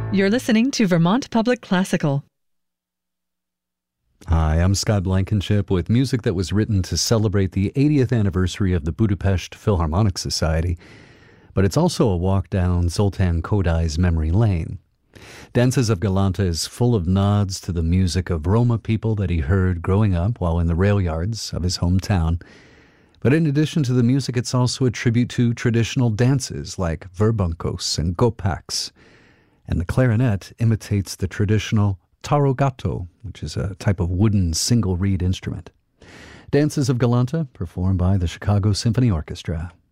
You're listening to Vermont Public Classical. Hi, I'm Scott Blankenship with music that was written to celebrate the 80th anniversary of the Budapest Philharmonic Society, but it's also a walk down Zoltán Kodály's memory lane. Dances of Galanta is full of nods to the music of Roma people that he heard growing up while in the rail yards of his hometown. But in addition to the music, it's also a tribute to traditional dances like verbunkos and gopaks. And the clarinet imitates the traditional tarogato, which is a type of wooden single-reed instrument. Dances of Galanta, performed by the Chicago Symphony Orchestra.